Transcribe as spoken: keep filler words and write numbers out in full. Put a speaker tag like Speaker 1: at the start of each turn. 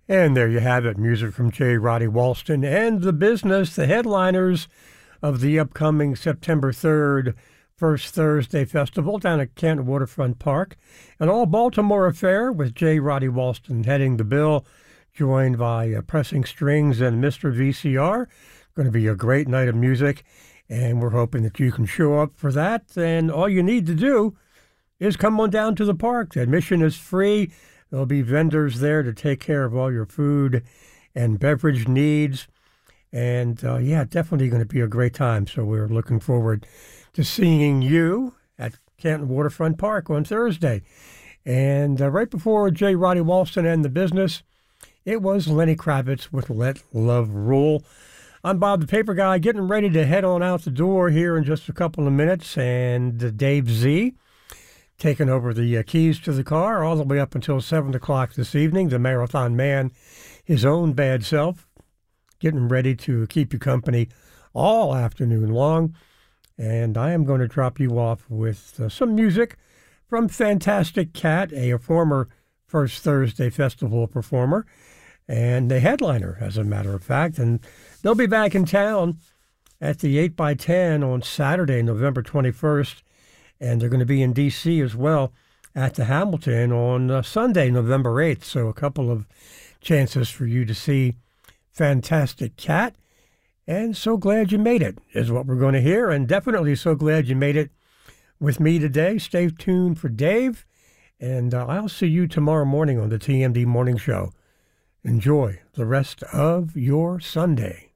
Speaker 1: And there you have it, music from J. Roddy Walston and The Business, the headliners of the upcoming September third First Thursday Festival down at Canton Waterfront Park. An all-Baltimore affair with J. Roddy Walston heading the bill, joined by uh, Pressing Strings and Mister V C R. Going to be a great night of music, and we're hoping that you can show up for that. And all you need to do is come on down to the park. The admission is free. There'll be vendors there to take care of all your food and beverage needs. And, uh, yeah, definitely going to be a great time. So we're looking forward to seeing you at Canton Waterfront Park on Thursday. And uh, right before J. Roddy Walston and The Business, it was Lenny Kravitz with Let Love Rule. I'm Bob the Paper Guy, getting ready to head on out the door here in just a couple of minutes. And uh, Dave Z taking over the uh, keys to the car all the way up until seven o'clock this evening. The Marathon Man, his own bad self, getting ready to keep you company all afternoon long. And I am going to drop you off with uh, some music from Fantastic Cat, a former First Thursday Festival performer, and a headliner, as a matter of fact. And they'll be back in town at the eight by ten on Saturday, November twenty-first. And they're going to be in D C as well at the Hamilton on uh, Sunday, November eighth. So a couple of chances for you to see Fantastic Cat. And so glad you made it is what we're going to hear. And definitely so glad you made it with me today. Stay tuned for Dave. And uh, I'll see you tomorrow morning on the T M D Morning Show. Enjoy the rest of your Sunday.